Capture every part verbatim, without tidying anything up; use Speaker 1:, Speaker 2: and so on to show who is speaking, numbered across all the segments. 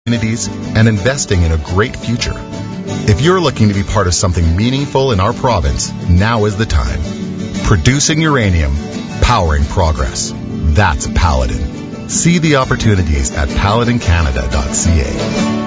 Speaker 1: communities, and investing in a great future. If you're looking to be part of something meaningful in our province, now is the time. Producing uranium, powering progress. That's Paladin. See the opportunities at paladin canada dot c a.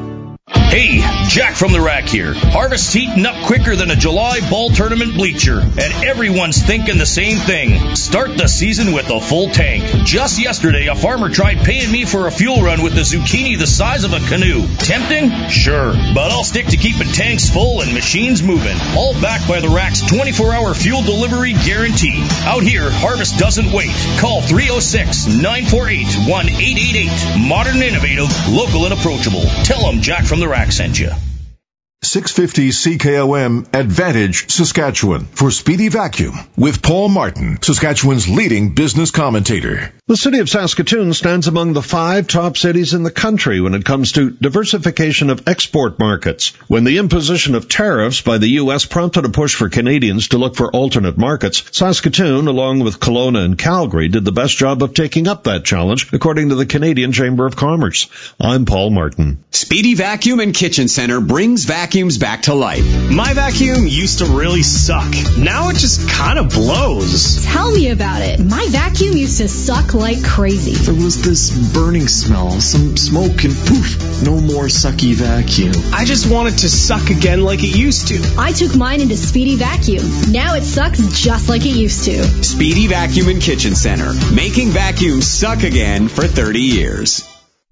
Speaker 2: Hey, Jack from the Rack here. Harvest's heating up quicker than a July ball tournament bleacher, and everyone's thinking the same thing. Start the season with a full tank. Just yesterday, a farmer tried paying me for a fuel run with a zucchini the size of a canoe. Tempting? Sure, but I'll stick to keeping tanks full and machines moving. All backed by the Rack's twenty-four hour fuel delivery guarantee. Out here, Harvest doesn't wait. Call three oh six, nine four eight, one eight eight eight. Modern, innovative, local, and approachable. Tell them Jack from the Rack sent you.
Speaker 3: six fifty C K O M Advantage Saskatchewan for Speedy Vacuum with Paul Martin, Saskatchewan's leading business commentator.
Speaker 4: The city of Saskatoon stands among the five top cities in the country when it comes to diversification of export markets. When the imposition of tariffs by the U S prompted a push for Canadians to look for alternate markets, Saskatoon, along with Kelowna and Calgary, did the best job of taking up that challenge, according to the Canadian Chamber of Commerce. I'm Paul Martin.
Speaker 5: Speedy Vacuum and Kitchen Center brings vacuums back to life.
Speaker 6: My vacuum used to really suck. Now it just kind of blows.
Speaker 7: Tell me about it. My vacuum used to suck like crazy.
Speaker 8: There was this burning smell, some smoke, and poof, no more sucky vacuum.
Speaker 6: I just want it to suck again like it used to.
Speaker 7: I took mine into Speedy Vacuum. Now it sucks just like it used to.
Speaker 5: Speedy Vacuum and Kitchen Center, making vacuums suck again for thirty years.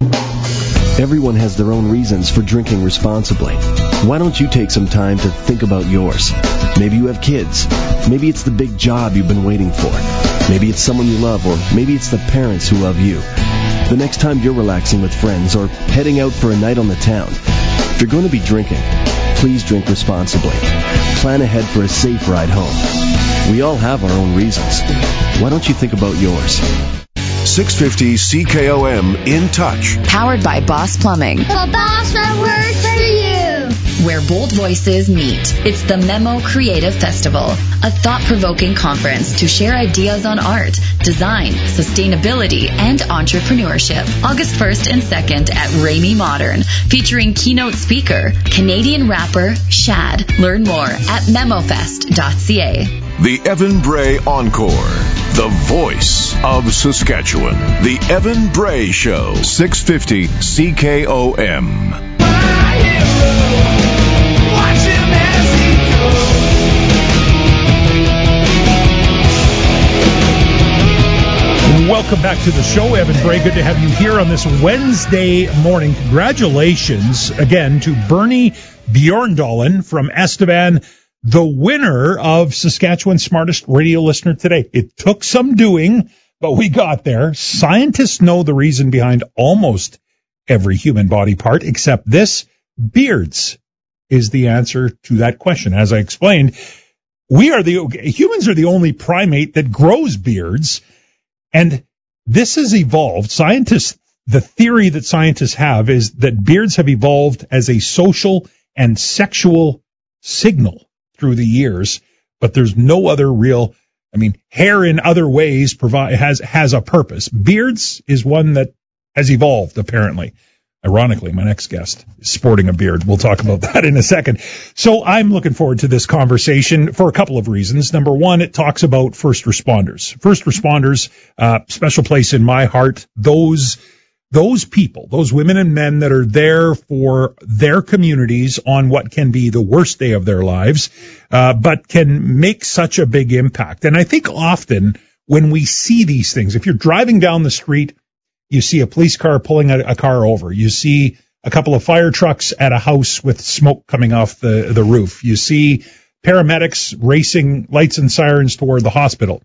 Speaker 9: Everyone has their own reasons for drinking responsibly. Why don't you take some time to think about yours? Maybe you have kids. Maybe it's the big job you've been waiting for. Maybe it's someone you love, or maybe it's the parents who love you. The next time you're relaxing with friends or heading out for a night on the town, if you're going to be drinking, please drink responsibly. Plan ahead for a safe ride home. We all have our own reasons. Why don't you think about yours?
Speaker 3: six fifty C K O M In Touch.
Speaker 10: Powered by Boss Plumbing.
Speaker 11: The boss that works for you.
Speaker 10: Where bold voices meet. It's the Memo Creative Festival, a thought-provoking conference to share ideas on art, design, sustainability, and entrepreneurship. August first and second at Ramey Modern, featuring keynote speaker, Canadian rapper Shad. Learn more at memofest dot c a.
Speaker 3: The Evan Bray Encore. The voice of Saskatchewan. The Evan Bray Show. six fifty C K O M.
Speaker 12: Welcome back to the show, Evan Bray. Good to have you here on this Wednesday morning. Congratulations again to Bernie Bjorndalen from Estevan, the winner of Saskatchewan's Smartest Radio Listener today. It took some doing, but we got there. Scientists know the reason behind almost every human body part, except this: beards is the answer to that question. As I explained, we are the humans are the only primate that grows beards, and this has evolved. Scientists, the theory that scientists have is that beards have evolved as a social and sexual signal through the years, but there's no other real, I mean, hair in other ways provide has has a purpose. Beards is one that has evolved, apparently. Ironically, my next guest is sporting a beard. We'll talk about that in a second. So I'm looking forward to this conversation for a couple of reasons. Number one, it talks about first responders. First responders, uh, special place in my heart. Those Those people, those women and men that are there for their communities on what can be the worst day of their lives, uh, but can make such a big impact. And I think often when we see these things, if you're driving down the street, you see a police car pulling a, a car over. You see a couple of fire trucks at a house with smoke coming off the, the roof. You see paramedics racing lights and sirens toward the hospital.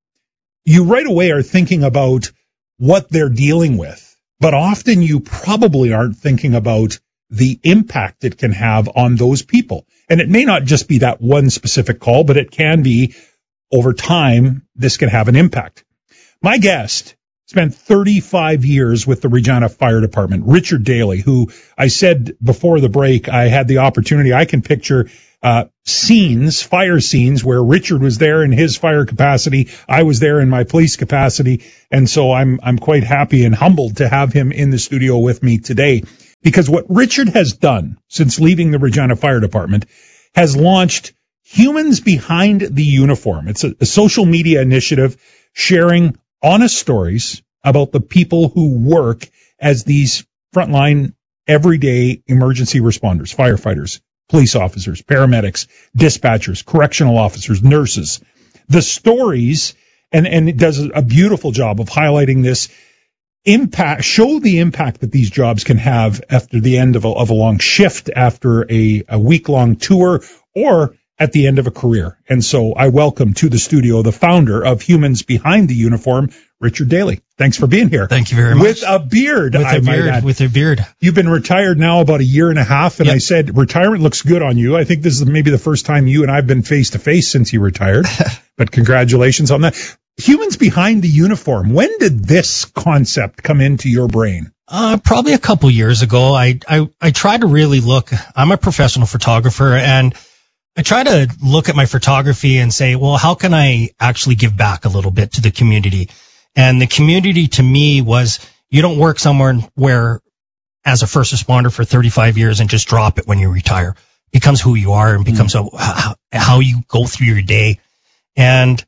Speaker 12: You right away are thinking about what they're dealing with. But often you probably aren't thinking about the impact it can have on those people. And it may not just be that one specific call, but it can be over time, this can have an impact. My guest spent thirty-five years with the Regina Fire Department, Richard Daly, who I said before the break, I had the opportunity, I can picture uh scenes, fire scenes, where Richard was there in his fire capacity, I was there in my police capacity, and so I'm I'm quite happy and humbled to have him in the studio with me today. because what Richard has done since leaving the Regina Fire Department has launched Humans Behind the Uniform. It's a, a social media initiative sharing honest stories about the people who work as these frontline, everyday emergency responders, firefighters, police officers, paramedics, dispatchers, correctional officers, nurses. The stories, and, and it does a beautiful job of highlighting this impact, show the impact that these jobs can have after the end of a, of a long shift, after a, a week-long tour, or at the end of a career. And so I welcome to the studio the founder of Humans Behind the Uniform, Richard Daly. Thanks for being here.
Speaker 13: Thank you very much.
Speaker 12: With a beard,
Speaker 13: with
Speaker 12: I
Speaker 13: a
Speaker 12: might
Speaker 13: beard,
Speaker 12: add.
Speaker 13: with a beard.
Speaker 12: You've been retired now about a year and a half, and yep. I said retirement looks good on you. I think this is maybe the first time you and I have been face to face since you retired. But congratulations on that. Humans Behind the Uniform. When did this concept come into your brain?
Speaker 13: Uh, probably a couple years ago. I, I, I try to really look, I'm a professional photographer, and I try to look at my photography and say, well, how can I actually give back a little bit to the community? And the community to me was, you don't work somewhere where as a first responder for thirty-five years and just drop it when you retire. It becomes who you are and becomes mm. a, how, how you go through your day. And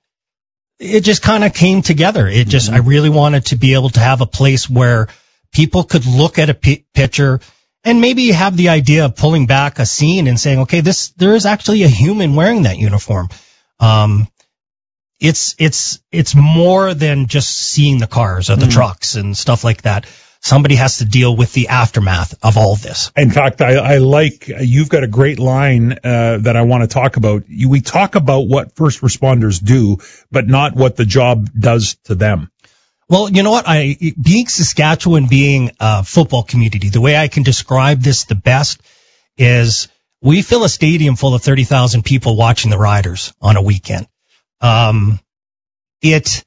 Speaker 13: it just kind of came together. It just, mm-hmm. I really wanted to be able to have a place where people could look at a p- picture and maybe have the idea of pulling back a scene and saying, okay, this, there is actually a human wearing that uniform. Um, it's, it's, it's more than just seeing the cars or the mm. trucks and stuff like that. Somebody has to deal with the aftermath of all this.
Speaker 12: In fact, I, I like, you've got a great line uh, that I want to talk about. You, we talk about what first responders do, but not what the job does to them.
Speaker 13: Well, you know what? I, being Saskatchewan, being a football community, the way I can describe this the best is we fill a stadium full of thirty thousand people watching the Riders on a weekend. Um, it,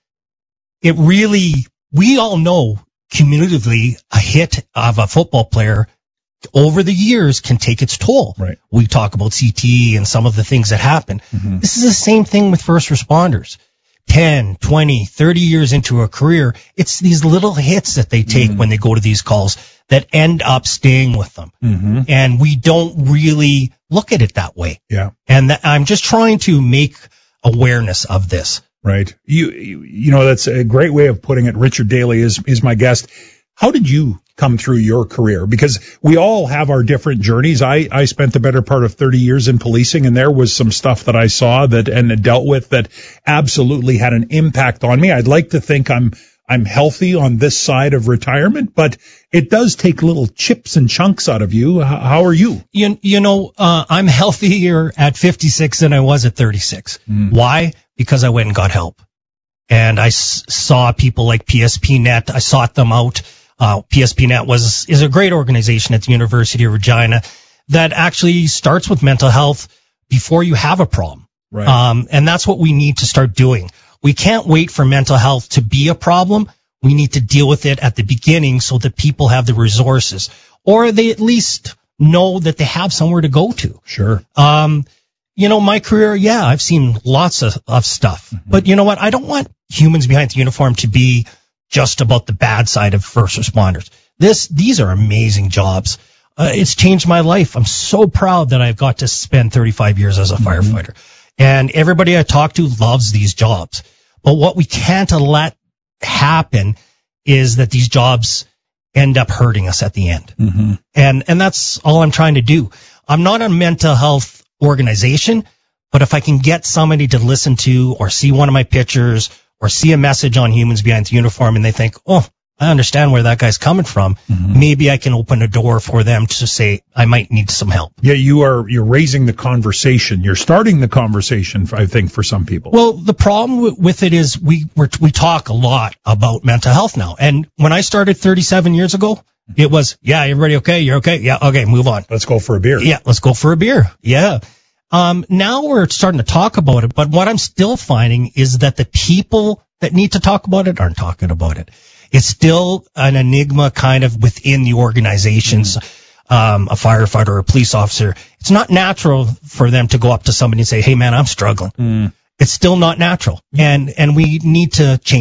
Speaker 13: it really, we all know cumulatively a hit of a football player over the years can take its toll.
Speaker 12: Right.
Speaker 13: We talk about C T E and some of the things that happen.
Speaker 12: Mm-hmm.
Speaker 13: This is the same thing with first responders. ten, twenty, thirty years into a career, it's these little hits that they take mm-hmm. when they go to these calls that end up staying with them.
Speaker 12: Mm-hmm.
Speaker 13: And we don't really look at it that way.
Speaker 12: Yeah.
Speaker 13: And th- I'm just trying to make awareness of this.
Speaker 12: Right. You, you, you know, that's a great way of putting it. Richard Daly is, is my guest. How did you come through your career? Because we all have our different journeys. I, I spent the better part of thirty years in policing, and there was some stuff that I saw that and dealt with that absolutely had an impact on me. I'd like to think I'm, I'm healthy on this side of retirement, but it does take little chips and chunks out of you. How, how are you?
Speaker 13: You, you know, uh, I'm healthier at fifty-six than I was at thirty-six.
Speaker 12: Mm.
Speaker 13: Why? Because I went and got help. And I s- saw people like P S P net. I sought them out. Uh, P S P net was, is a great organization at the University of Regina that actually starts with mental health before you have a problem.
Speaker 12: Right.
Speaker 13: Um, and that's what we need to start doing. We can't wait for mental health to be a problem. We need to deal with it at the beginning so that people have the resources, or they at least know that they have somewhere to go to.
Speaker 12: Sure.
Speaker 13: Um, you know, my career, yeah, I've seen lots of, of stuff, mm-hmm. but you know what? I don't want Humans Behind the Uniform to be just about the bad side of first responders. This, these are amazing jobs. Uh, it's changed my life. I'm so proud that I've got to spend thirty-five years as a mm-hmm. firefighter. And everybody I talk to loves these jobs. But what we can't let happen is that these jobs end up hurting us at the end.
Speaker 12: Mm-hmm.
Speaker 13: And, and that's all I'm trying to do. I'm not a mental health organization, but if I can get somebody to listen to or see one of my pictures or see a message on Humans Behind the Uniform and they think, oh, I understand where that guy's coming from,
Speaker 12: mm-hmm.
Speaker 13: maybe I can open a door for them to say, I might need some help.
Speaker 12: Yeah, you are, you're raising the conversation. You're starting the conversation, I think, for some people.
Speaker 13: Well, the problem w- with it is we we're, we talk a lot about mental health now. And when I started thirty-seven years ago, it was, yeah, everybody okay? You're okay? Yeah, okay, move on.
Speaker 12: Let's go for a beer.
Speaker 13: Yeah, let's go for a beer. Yeah. Um, now we're starting to talk about it, but what I'm still finding is that the people that need to talk about it aren't talking about it. It's still an enigma kind of within the organizations, um, a firefighter or a police officer. It's not natural for them to go up to somebody and say, hey man, I'm struggling.
Speaker 12: Mm.
Speaker 13: It's still not natural. And, and we need to change that.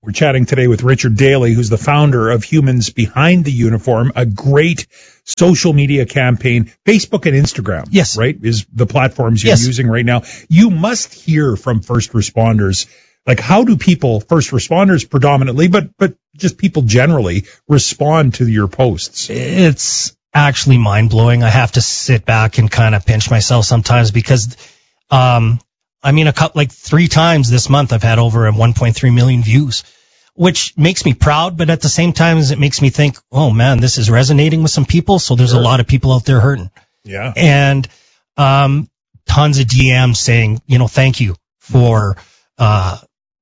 Speaker 12: We're chatting today with Richard Daly, who's the founder of Humans Behind the Uniform, a great social media campaign. Facebook and Instagram,
Speaker 13: yes,
Speaker 12: right, is the platforms you're
Speaker 13: yes.
Speaker 12: using right now. You must hear from first responders. Like, how do people, first responders predominantly, but but just people generally, respond to your posts?
Speaker 13: It's actually mind-blowing. I have to sit back and kind of pinch myself sometimes because, um, I mean, a couple, like three times this month I've had over one point three million views, which makes me proud, but at the same time it makes me think, oh man, this is resonating with some people, so there's sure. a lot of people out there hurting.
Speaker 12: Yeah.
Speaker 13: And um, tons of D Ms saying, you know, thank you for, uh,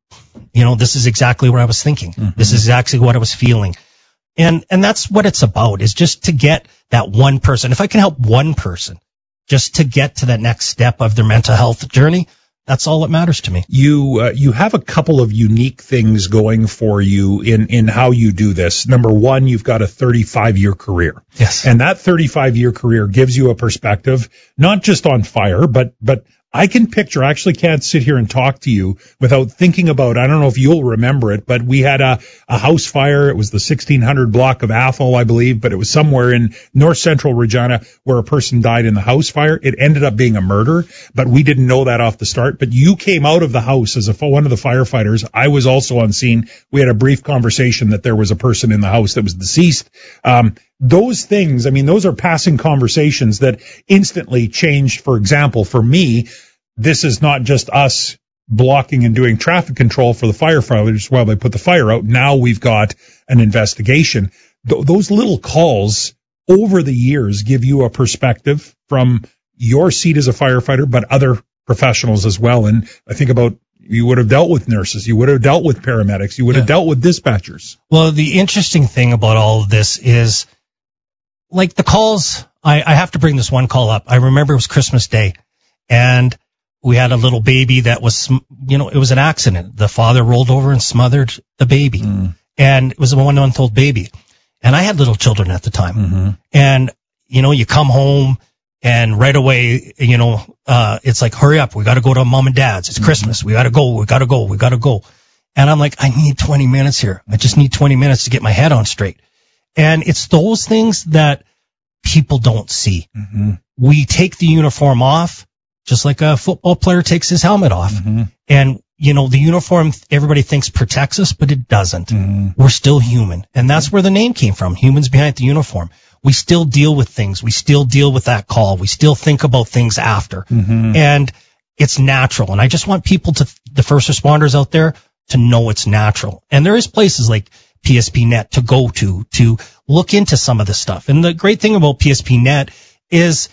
Speaker 13: you know, this is exactly what I was thinking. Mm-hmm. This is exactly what I was feeling. And and that's what it's about, is just to get that one person. If I can help one person just to get to that next step of their mental health journey, that's all that matters to me.
Speaker 12: You uh, you have a couple of unique things going for you in, in how you do this. Number one, you've got a thirty-five year career.
Speaker 13: Yes.
Speaker 12: And that thirty-five year career gives you a perspective, not just on fire, but but I can picture, I actually can't sit here and talk to you without thinking about, I don't know if you'll remember it, but we had a, a house fire. It was the sixteen hundred block of Athol, I believe, but it was somewhere in north central Regina where a person died in the house fire. It ended up being a murder, but we didn't know that off the start. But you came out of the house as a, one of the firefighters. I was also on scene. We had a brief conversation that there was a person in the house that was deceased. Um, Those things, I mean, those are passing conversations that instantly changed. For example, for me, this is not just us blocking and doing traffic control for the firefighters while they put the fire out. Now we've got an investigation. Th- those little calls over the years give you a perspective from your seat as a firefighter, but other professionals as well. And I think about, you would have dealt with nurses, you would have dealt with paramedics, you would yeah. have dealt with dispatchers.
Speaker 13: Well, the interesting thing about all of this is, like the calls, I, I have to bring this one call up. I remember it was Christmas Day, and we had a little baby that was, you know, it was an accident. The father rolled over and smothered the baby, mm. and it was a one-month-old baby. And I had little children at the time.
Speaker 12: Mm-hmm.
Speaker 13: And, you know, you come home, and right away, you know, uh, it's like, hurry up, we got to go to mom and dad's. It's mm-hmm. Christmas. We got to go, we got to go, we got to go. And I'm like, I need twenty minutes here. I just need twenty minutes to get my head on straight. And it's those things that people don't see.
Speaker 12: Mm-hmm.
Speaker 13: We take the uniform off, just like a football player takes his helmet off.
Speaker 12: Mm-hmm.
Speaker 13: And, you know, the uniform, everybody thinks protects us, but it doesn't.
Speaker 12: Mm-hmm.
Speaker 13: We're still human. And that's where the name came from, Humans Behind the Uniform. We still deal with things. We still deal with that call. We still think about things after.
Speaker 12: Mm-hmm.
Speaker 13: And it's natural. And I just want people to, the first responders out there, to know it's natural. And there is places like P S P net to go to, to look into some of this stuff. And the great thing about P S P net is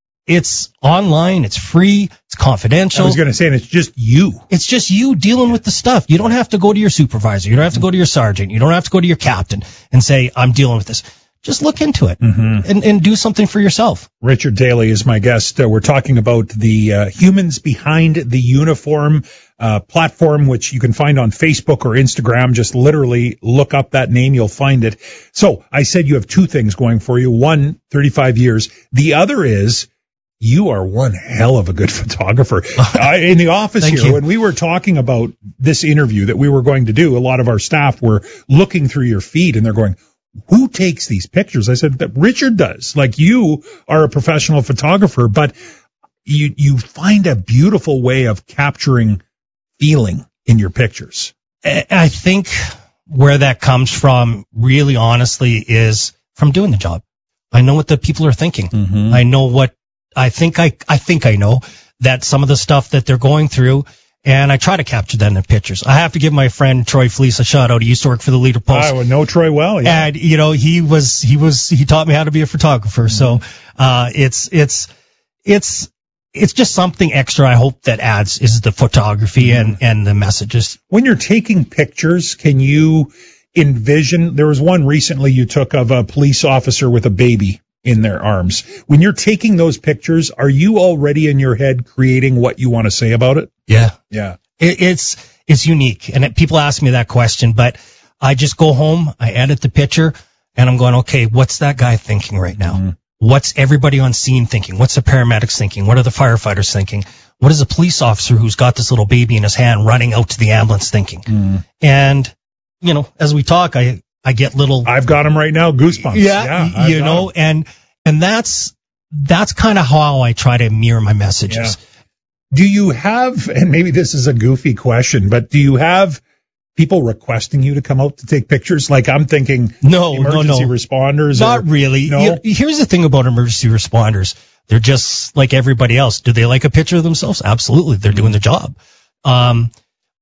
Speaker 13: it's online, it's free, it's confidential.
Speaker 12: I was going to say, and it's just you.
Speaker 13: It's just you dealing with the stuff. You don't have to go to your supervisor. You don't have to go to your sergeant. You don't have to go to your captain and say, I'm dealing with this. Just look into it
Speaker 12: mm-hmm.
Speaker 13: and, and do something for yourself.
Speaker 12: Richard Daly is my guest. Uh, we're talking about the uh, Humans Behind the Uniform uh, platform, which you can find on Facebook or Instagram. Just literally look up that name. You'll find it. So I said you have two things going for you. One, thirty-five years. The other is you are one hell of a good photographer. uh, in the office here,
Speaker 13: you.
Speaker 12: when we were talking about this interview that we were going to do, a lot of our staff were looking through your feed and they're going, who takes these pictures? I said that Richard does. Like, you are a professional photographer, but you you find a beautiful way of capturing feeling in your pictures.
Speaker 13: I think where that comes from, really honestly, is from doing the job. I know what the people are thinking.
Speaker 12: Mm-hmm.
Speaker 13: I know what I think I I think I know that some of the stuff that they're going through. And I try to capture that in the pictures. I have to give my friend Troy Fleece a shout out. He used to work for the Leader Post.
Speaker 12: I would know Troy well, yeah.
Speaker 13: And, you know, he was, he was, he taught me how to be a photographer. Mm-hmm. So, uh, it's, it's, it's, it's just something extra I hope that adds is the photography mm-hmm. and, and the messages.
Speaker 12: When you're taking pictures, can you envision, there was one recently you took of a police officer with a baby in their arms. When you're taking those pictures, are you already in your head creating what you want to say about it?
Speaker 13: Yeah.
Speaker 12: Yeah.
Speaker 13: It, it's, it's unique. And it, people ask me that question, but I just go home, I edit the picture, and I'm going, okay, what's that guy thinking right now?
Speaker 12: Mm-hmm.
Speaker 13: What's everybody on scene thinking? What's the paramedics thinking? What are the firefighters thinking? What is a police officer who's got this little baby in his hand running out to the ambulance thinking?
Speaker 12: Mm-hmm.
Speaker 13: And you know, as we talk, I, I get little.
Speaker 12: I've got them right now, goosebumps.
Speaker 13: Yeah,
Speaker 12: yeah
Speaker 13: you know, them. and and that's that's kind of how I try to mirror my messages.
Speaker 12: Yeah. Do you have, and maybe this is a goofy question, but do you have people requesting you to come out to take pictures? Like I'm thinking,
Speaker 13: no,
Speaker 12: emergency
Speaker 13: no, no.
Speaker 12: responders.
Speaker 13: Not
Speaker 12: or,
Speaker 13: really.
Speaker 12: No?
Speaker 13: You know, here's the thing about emergency responders. They're just like everybody else. Do they like a picture of themselves? Absolutely. They're doing their job. Um,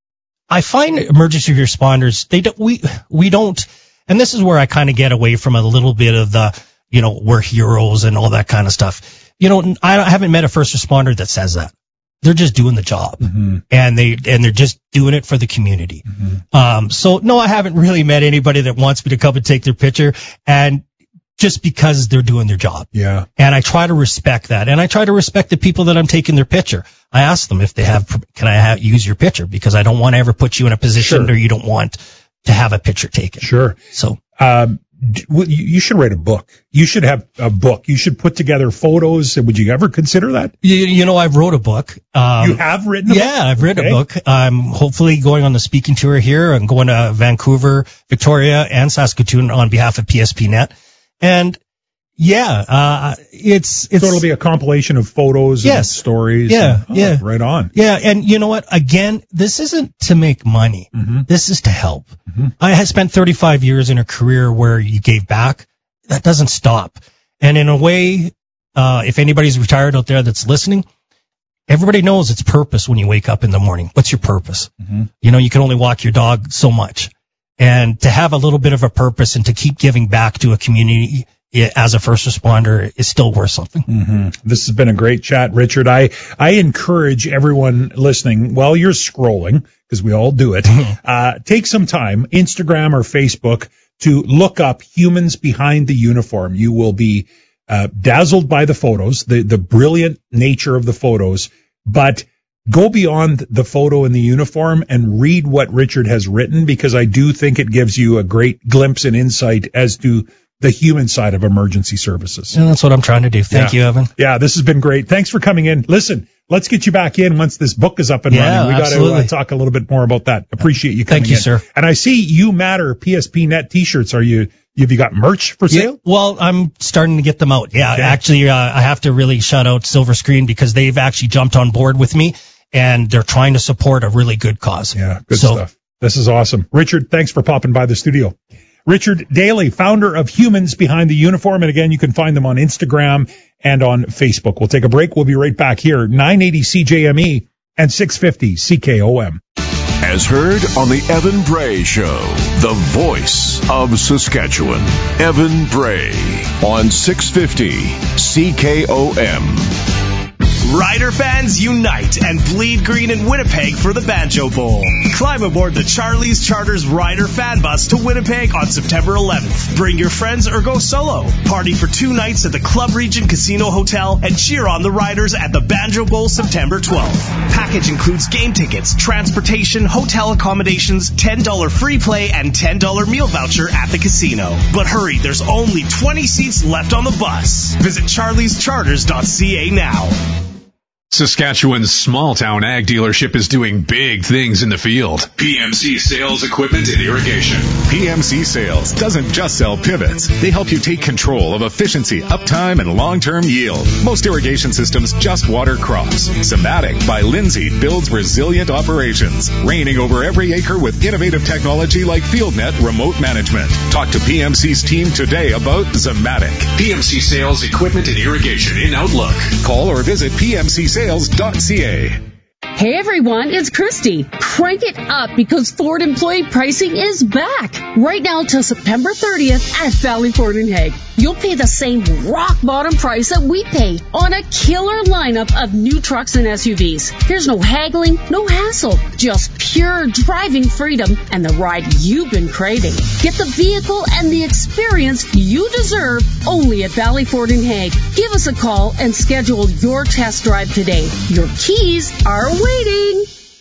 Speaker 13: I find emergency responders, they don't, we, we don't, and this is where I kind of get away from a little bit of the, you know, we're heroes and all that kind of stuff. You know, I haven't met a first responder that says that. They're just doing the job, mm-hmm. and they and they're just doing it for the community. Mm-hmm. Um, so no, I haven't really met anybody that wants me to come and take their picture, and just because they're doing their job.
Speaker 12: Yeah.
Speaker 13: And I try to respect that, and I try to respect the people that I'm taking their picture. I ask them if they have, can I have, use your picture, because I don't want to ever put you in a position
Speaker 12: sure.
Speaker 13: or you don't want to have a picture taken.
Speaker 12: Sure.
Speaker 13: So.
Speaker 12: Um, you should write a book. You should have a book. You should put together photos. Would you ever consider that?
Speaker 13: You, you know, I've wrote a book. Um,
Speaker 12: you have written a
Speaker 13: yeah,
Speaker 12: book?
Speaker 13: I've written okay. a book. I'm hopefully going on the speaking tour here. I'm going to Vancouver, Victoria, and Saskatoon on behalf of P S P net. And yeah, uh, it's, it's.
Speaker 12: So it'll be a compilation of photos
Speaker 13: yes.
Speaker 12: and stories.
Speaker 13: Yeah,
Speaker 12: and, oh,
Speaker 13: yeah.
Speaker 12: Right on.
Speaker 13: Yeah, and you know what? Again, this isn't to make money. Mm-hmm. This is to help. Mm-hmm. I had spent thirty-five years in a career where you gave back. That doesn't stop. And in a way, uh, if anybody's retired out there that's listening, everybody knows it's purpose when you wake up in the morning. What's your purpose? Mm-hmm. You know, you can only walk your dog so much. And to have a little bit of a purpose and to keep giving back to a community as a first responder is still worth something.
Speaker 12: Mm-hmm. This has been a great chat, Richard. I, I encourage everyone listening, while you're scrolling, because we all do it, uh, take some time, Instagram or Facebook, to look up Humans Behind the Uniform. You will be uh, dazzled by the photos, the, the brilliant nature of the photos, but go beyond the photo and the uniform and read what Richard has written, because I do think it gives you a great glimpse and insight as to the human side of emergency services.
Speaker 13: And that's what I'm trying to do. Thank
Speaker 12: yeah.
Speaker 13: you, Evan.
Speaker 12: Yeah, this has been great. Thanks for coming in. Listen, let's get you back in once this book is up and
Speaker 13: yeah,
Speaker 12: running. We got to uh, talk a little bit more about that. Appreciate you coming in.
Speaker 13: Thank you,
Speaker 12: in.
Speaker 13: sir.
Speaker 12: And I see You Matter P S P net t-shirts. Are you, have you got merch for sale?
Speaker 13: Yeah, well, I'm starting to get them out. Yeah,
Speaker 12: okay.
Speaker 13: actually, uh, I have to really shout out Silver Screen, because they've actually jumped on board with me, and they're trying to support a really good cause.
Speaker 12: Yeah, good
Speaker 13: so,
Speaker 12: stuff. This is awesome. Richard, thanks for popping by the studio. Richard Daly, founder of Humans Behind the Uniform. And again, you can find them on Instagram and on Facebook. We'll take a break. We'll be right back here, nine eighty C J M E and six fifty C K O M.
Speaker 3: As heard on the Evan Bray Show, the voice of Saskatchewan. Evan Bray on six fifty C K O M.
Speaker 6: Rider fans unite and bleed green in Winnipeg for the Banjo Bowl. Climb aboard the Charlie's Charters Rider fan bus to Winnipeg on September eleventh. Bring your friends or go solo. Party for two nights at the Club Regent Casino Hotel and cheer on the Riders at the Banjo Bowl September twelfth. Package includes game tickets, transportation, hotel accommodations, ten dollars free play, and ten dollars meal voucher at the casino. But hurry, there's only twenty seats left on the bus. Visit charlies charters dot c a now.
Speaker 14: Saskatchewan's small-town ag dealership is doing big things in the field. P M C Sales Equipment and Irrigation.
Speaker 15: P M C Sales doesn't just sell pivots. They help you take control of efficiency, uptime, and long-term yield. Most irrigation systems just water crops. Zematic by Lindsay builds resilient operations, reigning over every acre with innovative technology like FieldNet remote management. Talk to P M C's team today about Zematic.
Speaker 14: P M C Sales Equipment and Irrigation in Outlook.
Speaker 15: Call or visit P M C sales dot c a.
Speaker 16: Hey everyone, it's Christy. Crank it up because Ford employee pricing is back. Right now till September thirtieth at Valley Ford in Hague. You'll pay the same rock bottom price that we pay on a killer lineup of new trucks and S U Vs. There's no haggling, no hassle, just pure driving freedom and the ride you've been craving. Get the vehicle and the experience you deserve only at Valley Ford in Hague. Give us a call and schedule your test drive today. Your keys are waiting.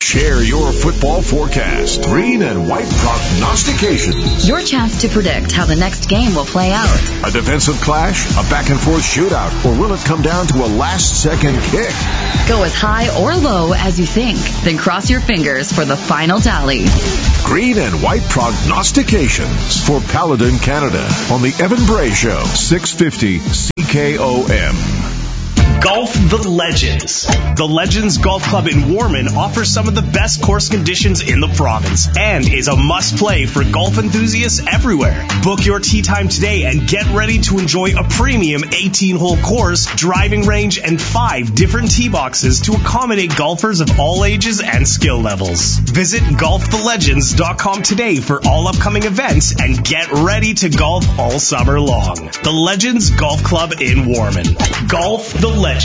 Speaker 3: Share your football forecast. Green and white prognostications.
Speaker 10: Your chance to predict how the next game will play out.
Speaker 3: A defensive clash, a back-and-forth shootout, or will it come down to a last-second kick?
Speaker 10: Go as high or low as you think, then cross your fingers for the final tally.
Speaker 3: Green and white prognostications for Paladin Canada on the Evan Bray Show, six fifty C K O M.
Speaker 6: Golf the Legends. The Legends Golf Club in Warman offers some of the best course conditions in the province and is a must-play for golf enthusiasts everywhere. Book your tee time today and get ready to enjoy a premium eighteen-hole course, driving range, and five different tee boxes to accommodate golfers of all ages and skill levels. Visit golf the legends dot com today for all upcoming events and get ready to golf all summer long. The Legends Golf Club in Warman. Golf the Legends.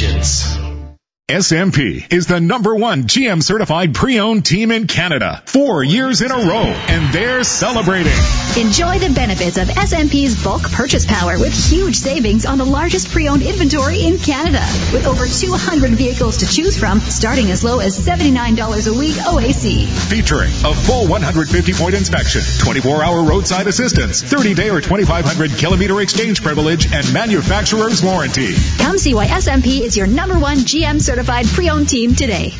Speaker 15: S M P is the number one G M certified pre-owned team in Canada. Four years in a row, and they're celebrating.
Speaker 7: Enjoy the benefits of S M P's bulk purchase power with huge savings on the largest pre-owned inventory in Canada. With over two hundred vehicles to choose from, starting as low as seventy-nine dollars a week O A C.
Speaker 15: Featuring a full one hundred fifty point inspection, twenty-four hour roadside assistance, thirty day or twenty-five hundred kilometer exchange privilege, and manufacturer's warranty.
Speaker 7: Come see why S M P is your number one G M certified pre-owned team today.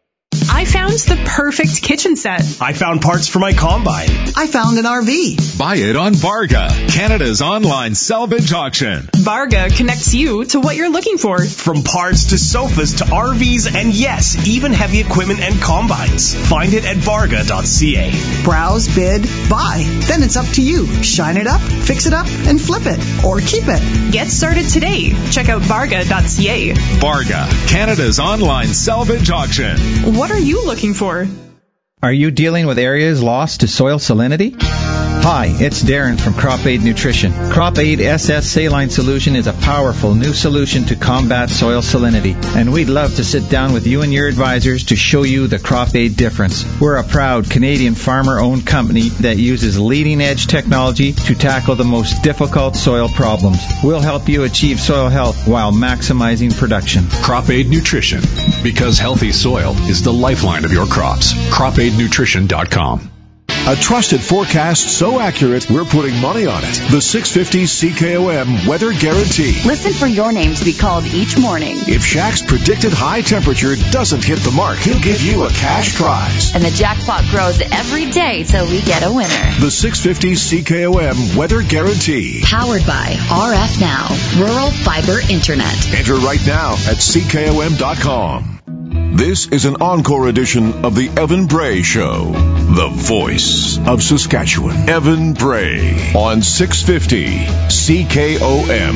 Speaker 17: I found the perfect kitchen set.
Speaker 6: I found parts for my combine.
Speaker 18: I found an R V.
Speaker 15: Buy it on Varga, Canada's online salvage auction.
Speaker 17: Varga connects you to what you're looking for.
Speaker 6: From parts to sofas to R Vs and yes, even heavy equipment and combines. Find it at varga dot c a.
Speaker 18: Browse, bid, buy. Then it's up to you. Shine it up, fix it up, and flip it. Or keep it.
Speaker 17: Get started today. Check out varga dot c a.
Speaker 15: Varga, Canada's online salvage auction.
Speaker 17: What are you looking for?
Speaker 19: Are you dealing with areas lost to soil salinity? Hi, it's Darren from Crop Aid Nutrition. Crop Aid S S Saline Solution is a powerful new solution to combat soil salinity, and we'd love to sit down with you and your advisors to show you the Crop Aid difference. We're a proud Canadian farmer-owned company that uses leading-edge technology to tackle the most difficult soil problems. We'll help you achieve soil health while maximizing production.
Speaker 14: Crop Aid Nutrition, because healthy soil is the lifeline of your crops. crop aid nutrition dot com.
Speaker 3: A trusted forecast so accurate, we're putting money on it. The six fifty C K O M Weather Guarantee.
Speaker 10: Listen for your name to be called each morning.
Speaker 3: If Shaq's predicted high temperature doesn't hit the mark, he'll give you a cash prize.
Speaker 10: And the jackpot grows every day till we get a winner.
Speaker 3: The six fifty C K O M Weather Guarantee.
Speaker 10: Powered by R F Now, Rural Fiber Internet.
Speaker 3: Enter right now at C K O M dot com. This is an encore edition of the Evan Bray Show, the voice of Saskatchewan. Evan Bray on six fifty C K O M.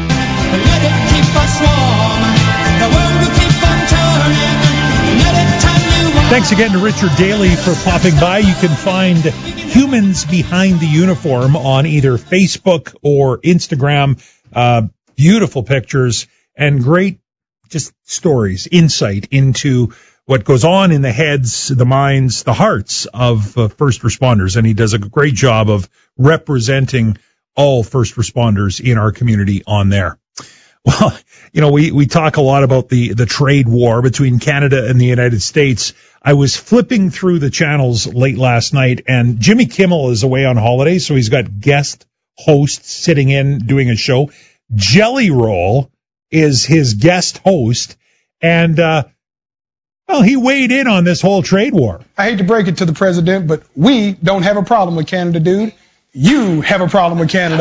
Speaker 20: Let it keep us warm. The world will keep on turning. Let it tell you.
Speaker 12: Thanks again to Richard Daly for popping by. You can find Humans Behind the Uniform on either Facebook or Instagram. Uh, beautiful pictures and great just stories, insight into what goes on in the heads, the minds, the hearts of uh, first responders. And he does a great job of representing all first responders in our community on there. Well, you know, we, we talk a lot about the, the trade war between Canada and the United States. I was flipping through the channels late last night, and Jimmy Kimmel is away on holiday, so he's got guest hosts sitting in doing a show. Jelly Roll is his guest host, and, uh, well, he weighed in on this whole trade war.
Speaker 21: I hate to break it to the president, but we don't have a problem with Canada, dude. You have a problem with Canada.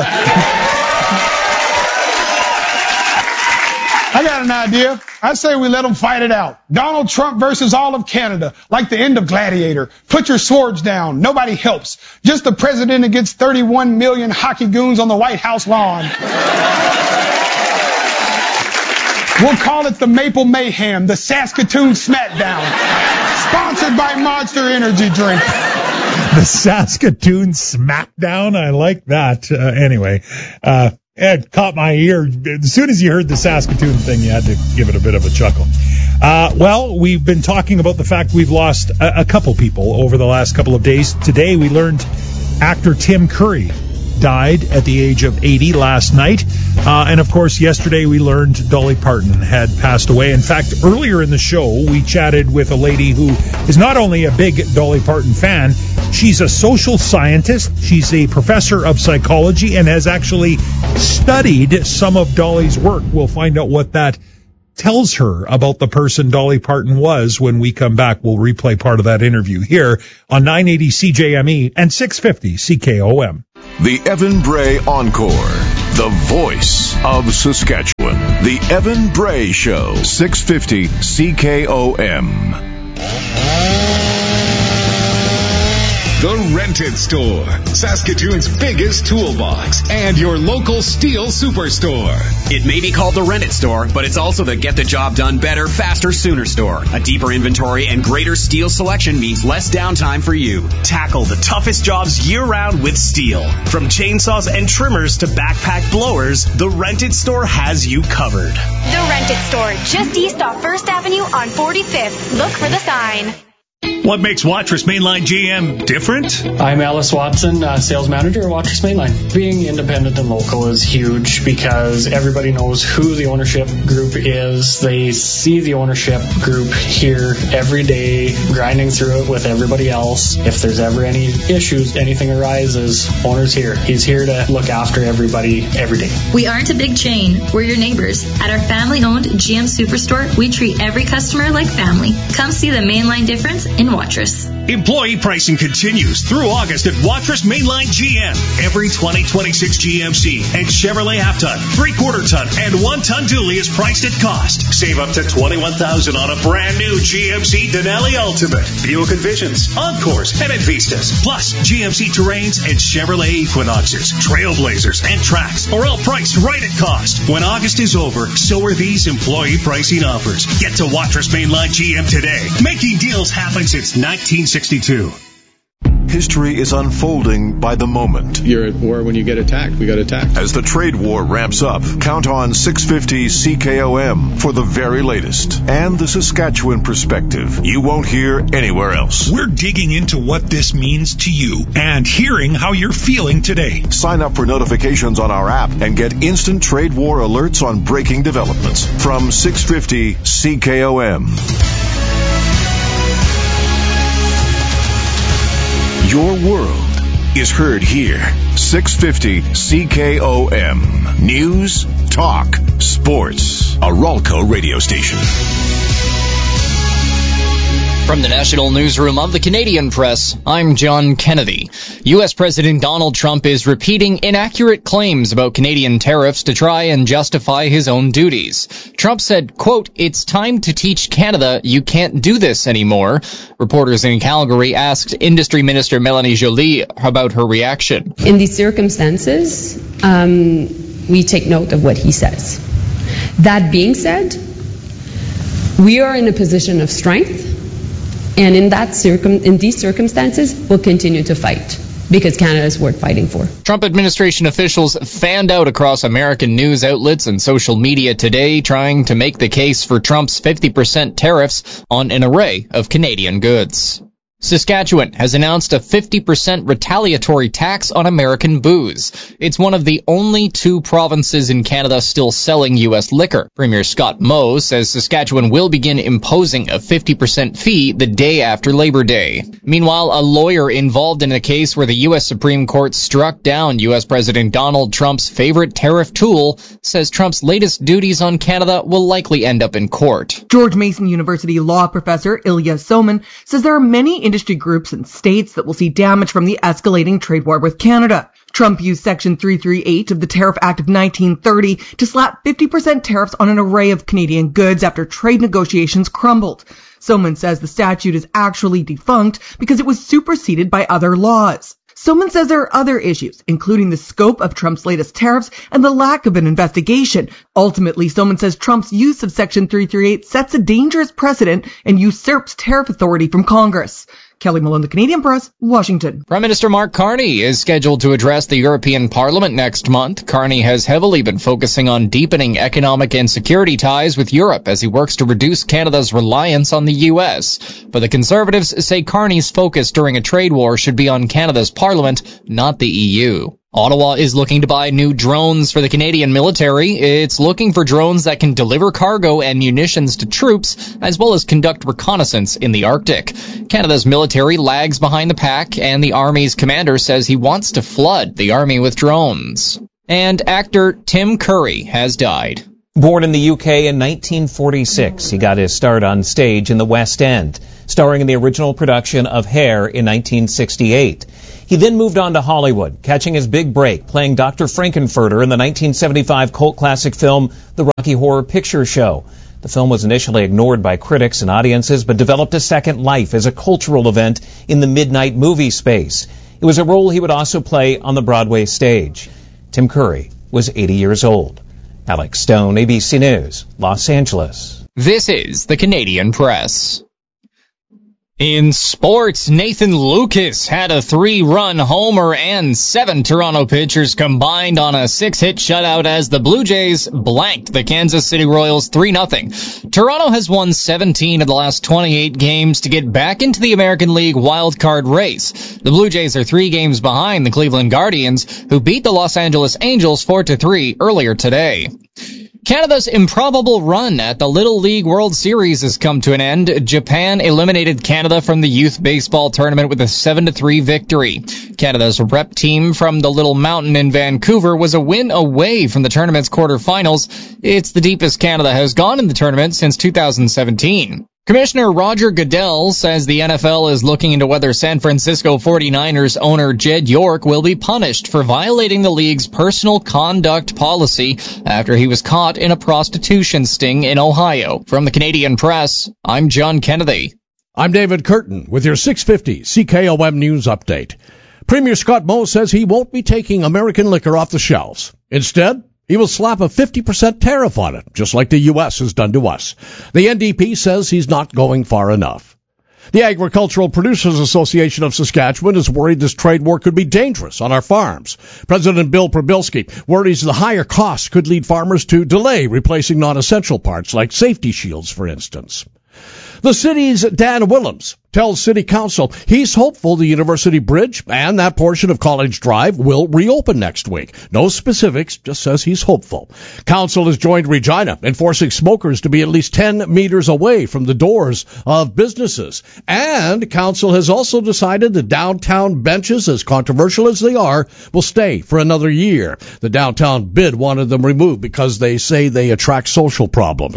Speaker 21: I got an idea. I say we let them fight it out. Donald Trump versus all of Canada, like the end of Gladiator. Put your swords down. Nobody helps. Just the president against thirty-one million hockey goons on the White House lawn. We'll call it the Maple Mayhem, the Saskatoon Smackdown. Sponsored by Monster Energy Drink.
Speaker 12: The Saskatoon Smackdown? I like that. Uh, anyway, uh, it caught my ear. As soon as you heard the Saskatoon thing, you had to give it a bit of a chuckle. Uh, well, we've been talking about the fact we've lost a, a couple people over the last couple of days. Today we learned actor Tim Curry died at the age of eighty last night. Uh, and, of course, yesterday we learned Dolly Parton had passed away. In fact, earlier in the show, we chatted with a lady who is not only a big Dolly Parton fan, she's a social scientist, she's a professor of psychology, and has actually studied some of Dolly's work. We'll find out what that tells her about the person Dolly Parton was when we come back. We'll replay part of that interview here on nine eighty C J M E and six fifty C K O M.
Speaker 3: The Evan Bray Encore, the voice of Saskatchewan. The Evan Bray Show, six fifty C K O M.
Speaker 15: The Rented Store, Saskatoon's biggest toolbox, and your local steel superstore.
Speaker 5: It may be called the Rented Store, but it's also the get the job done better, faster, sooner store. A deeper inventory and greater steel selection means less downtime for you.
Speaker 6: Tackle the toughest jobs year-round with steel. From chainsaws and trimmers to backpack blowers, the Rented Store has you covered.
Speaker 1: The Rented Store, just east off First Avenue on forty-fifth. Look for the sign.
Speaker 22: What makes Watrous Mainline G M different?
Speaker 23: I'm Alice Watson, uh, sales manager at Watrous Mainline. Being independent and local is huge because everybody knows who the ownership group is. They see the ownership group here every day, grinding through it with everybody else. If there's ever any issues, anything arises, owner's here. He's here to look after everybody every day.
Speaker 10: We aren't a big chain. We're your neighbors. At our family-owned G M Superstore, we treat every customer like family. Come see the Mainline difference in Watrous.
Speaker 22: Employee pricing continues through August at Watrous Mainline G M. Every twenty twenty-six G M C and Chevrolet half-ton, three-quarter ton, and one-ton dually is priced at cost. Save up to twenty-one thousand dollars on a brand new G M C Denali Ultimate, Buick Envisions, Encores, and Envistas, plus G M C Terrains and Chevrolet Equinoxes, Trailblazers, and Trax are all priced right at cost. When August is over, so are these employee pricing offers. Get to Watrous Mainline G M today. Making deals happen since nineteen sixty-two.
Speaker 3: History is unfolding by the moment.
Speaker 24: You're at war when you get attacked. We got attacked.
Speaker 3: As the trade war ramps up, count on six fifty C K O M for the very latest and the Saskatchewan perspective you won't hear anywhere else.
Speaker 22: We're digging into what this means to you and hearing how you're feeling today.
Speaker 3: Sign up for notifications on our app and get instant trade war alerts on breaking developments from six fifty C K O M. Your world is heard here. six fifty C K O M. News, talk, sports. A Ralco radio station.
Speaker 25: From the National Newsroom of the Canadian Press, I'm John Kennedy. U S President Donald Trump is repeating inaccurate claims about Canadian tariffs to try and justify his own duties. Trump said, quote, "It's time to teach Canada you can't do this anymore." Reporters in Calgary asked Industry Minister Melanie Joly about her reaction.
Speaker 26: In these circumstances, um, we take note of what he says. That being said, we are in a position of strength. And in that circum- in these circumstances, we'll continue to fight because Canada is worth fighting for.
Speaker 25: Trump administration officials fanned out across American news outlets and social media today, trying to make the case for Trump's fifty percent tariffs on an array of Canadian goods. Saskatchewan has announced a fifty percent retaliatory tax on American booze. It's one of the only two provinces in Canada still selling U S liquor. Premier Scott Moe says Saskatchewan will begin imposing a fifty percent fee the day after Labor Day. Meanwhile, a lawyer involved in a case where the U S Supreme Court struck down U S President Donald Trump's favorite tariff tool says Trump's latest duties on Canada will likely end up in court.
Speaker 27: George Mason University law professor Ilya Soman says there are many industry groups and states that will see damage from the escalating trade war with Canada. Trump used Section three thirty-eight of the Tariff Act of nineteen thirty to slap fifty percent tariffs on an array of Canadian goods after trade negotiations crumbled. Soman says the statute is actually defunct because it was superseded by other laws. Soman says there are other issues, including the scope of Trump's latest tariffs and the lack of an investigation. Ultimately, Soman says Trump's use of Section three thirty-eight sets a dangerous precedent and usurps tariff authority from Congress. Kelly Malone, The Canadian Press, Washington.
Speaker 25: Prime Minister Mark Carney is scheduled to address the European Parliament next month. Carney has heavily been focusing on deepening economic and security ties with Europe as he works to reduce Canada's reliance on the U S. But the Conservatives say Carney's focus during a trade war should be on Canada's Parliament, not the E U. Ottawa is looking to buy new drones for the Canadian military. It's looking for drones that can deliver cargo and munitions to troops, as well as conduct reconnaissance in the Arctic. Canada's military lags behind the pack, and the Army's commander says he wants to flood the Army with drones. And actor Tim Curry has died.
Speaker 2: Born in the U K in nineteen forty-six, he got his start on stage in the West End, starring in the original production of Hair in nineteen sixty-eight. He then moved on to Hollywood, catching his big break playing Doctor Frankenfurter in the nineteen seventy-five cult classic film The Rocky Horror Picture Show. The film was initially ignored by critics and audiences, but developed a second life as a cultural event in the midnight movie space. It was a role he would also play on the Broadway stage. Tim Curry was eighty years old. Alex Stone, A B C News, Los Angeles.
Speaker 25: This is the Canadian Press. In sports, Nathan Lucas had a three-run homer and seven Toronto pitchers combined on a six-hit shutout as the Blue Jays blanked the Kansas City Royals three nothing. Toronto has won seventeen of the last twenty-eight games to get back into the American League wildcard race. The Blue Jays are three games behind the Cleveland Guardians, who beat the Los Angeles Angels four to three earlier today. Canada's improbable run at the Little League World Series has come to an end. Japan eliminated Canada from the youth baseball tournament with a seven to three victory. Canada's rep team from the Little Mountain in Vancouver was a win away from the tournament's quarterfinals. It's the deepest Canada has gone in the tournament since two thousand seventeen. Commissioner Roger Goodell says the N F L is looking into whether San Francisco forty-niners owner Jed York will be punished for violating the league's personal conduct policy after he was caught in a prostitution sting in Ohio. From the Canadian Press, I'm John Kennedy.
Speaker 4: I'm David Curtin with your six fifty C K O M News Update. Premier Scott Moe says he won't be taking American liquor off the shelves. Instead, he will slap a fifty percent tariff on it, just like the U S has done to us. The N D P says he's not going far enough. The Agricultural Producers Association of Saskatchewan is worried this trade war could be dangerous on our farms. President Bill Probilski worries the higher costs could lead farmers to delay replacing non-essential parts like safety shields, for instance. The city's Dan Willems tells City Council he's hopeful the University Bridge and that portion of College Drive will reopen next week. No specifics, just says he's hopeful. Council has joined Regina in forcing smokers to be at least ten meters away from the doors of businesses. And Council has also decided the downtown benches, as controversial as they are, will stay for another year. The downtown bid wanted them removed because they say they attract social problems.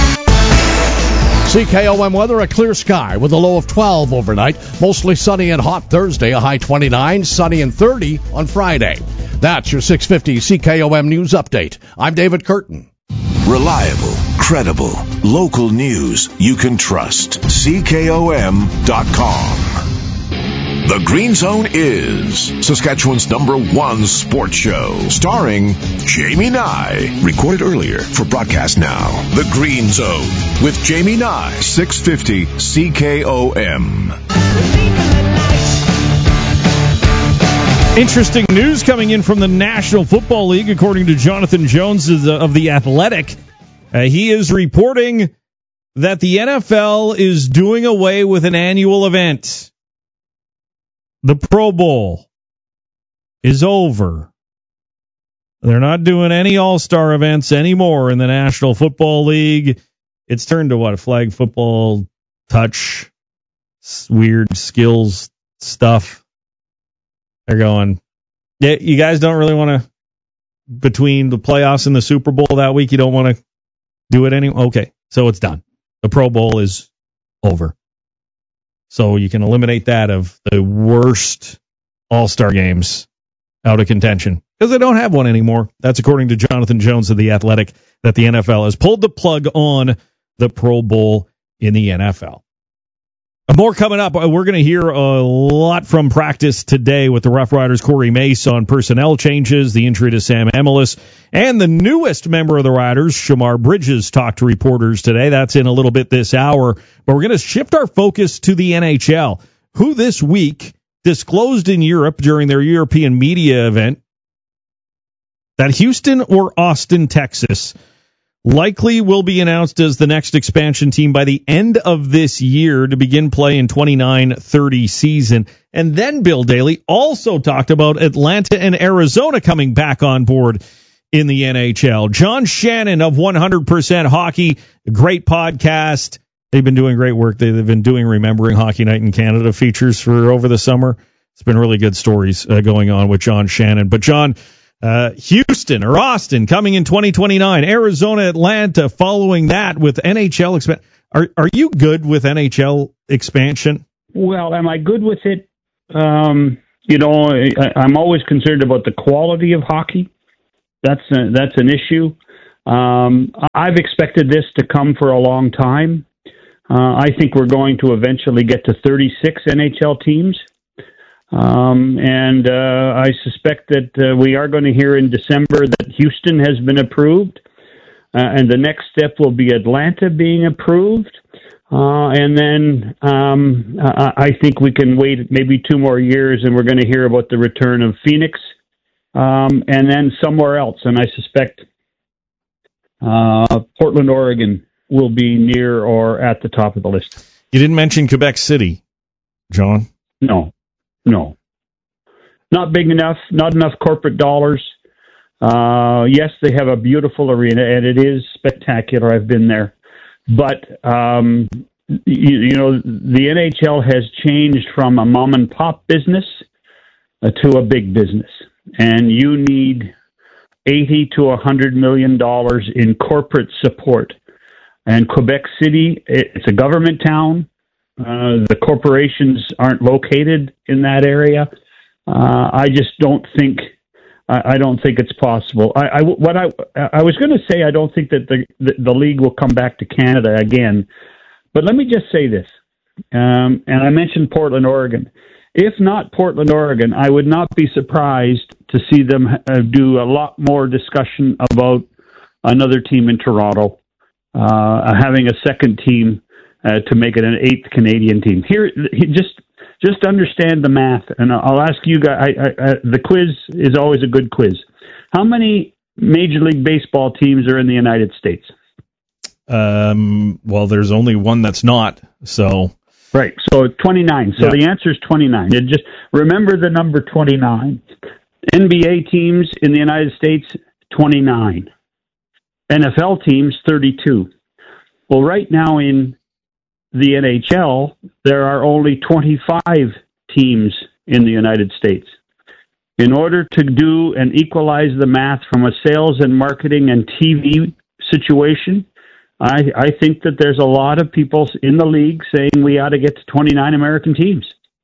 Speaker 4: C K O M weather, a clear sky with a low of twelve overnight. Mostly sunny and hot Thursday, a high twenty-nine, sunny and thirty on Friday. That's your six fifty C K O M News Update. I'm David Curtin.
Speaker 3: Reliable, credible, local news you can trust. C K O M dot com. The Green Zone is Saskatchewan's number one sports show, starring Jamie Nye. Recorded earlier for broadcast now. The Green Zone with Jamie Nye, six fifty C K O M.
Speaker 12: Interesting news coming in from the National Football League, according to Jonathan Jones of The Athletic. Uh, he is reporting that the N F L is doing away with an annual event. The Pro Bowl is over. They're not doing any all-star events anymore in the National Football League. It's turned to what? Flag football, touch, weird skills stuff. They're going, yeah, you guys don't really want to, between the playoffs and the Super Bowl that week, you don't want to do it anymore? Okay, so it's done. The Pro Bowl is over. So you can eliminate that of the worst all-star games out of contention because they don't have one anymore. That's according to Jonathan Jones of The Athletic, that the N F L has pulled the plug on the Pro Bowl in the N F L. More coming up. We're going to hear a lot from practice today with the Rough Riders' Corey Mace on personnel changes, the injury to Sam Emilus, and the newest member of the Riders, Shamar Bridges, talked to reporters today. That's in a little bit this hour. But we're going to shift our focus to the N H L, who this week disclosed in Europe during their European media event that Houston or Austin, Texas
Speaker 7: likely will be announced as the next expansion team by the end of this year to begin play in twenty-nine thirty season. And then Bill Daly also talked about Atlanta and Arizona coming back on board in the N H L. John Shannon of one hundred percent Hockey, great podcast. They've been doing great work. They've been doing Remembering Hockey Night in Canada features for over the summer. It's been really good stories uh, going on with John Shannon. But John, uh, Houston or Austin coming in twenty twenty-nine, Arizona, Atlanta following that with N H L expansion. Are, are you good with N H L expansion?
Speaker 8: Well, am I good with it? Um, you know, I, I'm always concerned about the quality of hockey. That's a, that's an issue. Um, I've expected this to come for a long time. Uh, I think we're going to eventually get to thirty-six N H L teams. Um, and uh, I suspect that uh, we are going to hear in December that Houston has been approved. Uh, and the next step will be Atlanta being approved. Uh, and then um, I, I think we can wait maybe two more years and we're going to hear about the return of Phoenix um, and then somewhere else. And I suspect uh, Portland, Oregon will be near or at the top of the list.
Speaker 7: You didn't mention Quebec City, John.
Speaker 8: No, no. Not big enough, not enough corporate dollars. Uh, yes, they have a beautiful arena, and it is spectacular. I've been there. But, um, you, you know, the N H L has changed from a mom-and-pop business uh, to a big business. And you need eighty to one hundred million dollars in corporate support. And Quebec City, it's a government town. Uh, the corporations aren't located in that area. Uh, I just don't think I, I don't think it's possible. I, I what I I was going to say I don't think that the, the the league will come back to Canada again. But let me just say this, um, and I mentioned Portland, Oregon. If not Portland, Oregon, I would not be surprised to see them uh, do a lot more discussion about another team in Toronto. Uh, having a second team uh, to make it an eighth Canadian team. Here, just just understand the math, and I'll ask you guys. I, I, I, the quiz is always a good quiz. How many Major League Baseball teams are in the United States?
Speaker 7: Um, well, there's only one that's not. So
Speaker 8: right. So twenty-nine. So yeah. The answer is twenty-nine. It just remember the number twenty-nine. N B A teams in the United States, twenty-nine. N F L teams, thirty-two. Well, right now in the N H L, there are only twenty-five teams in the United States. In order to do and equalize the math from a sales and marketing and T V situation, I, I think that there's a lot of people in the league saying we ought to get to twenty-nine American teams.